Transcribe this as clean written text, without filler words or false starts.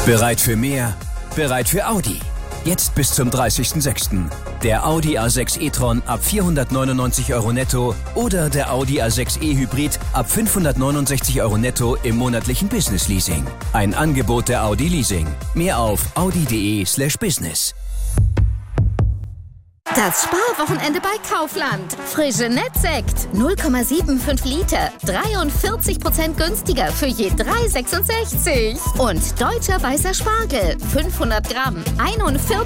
Bereit für mehr? Bereit für Audi. Jetzt bis zum 30.06. Der Audi A6 e-tron ab 499 € netto oder der Audi A6 e-Hybrid ab 569 € netto im monatlichen Business-Leasing. Ein Angebot der Audi Leasing. Mehr auf audi.de/business. Das Sparwochenende bei Kaufland. Frische Nettsekt 0,75 Liter. 43% günstiger für je 3,66. Und deutscher weißer Spargel 500 Gramm. 41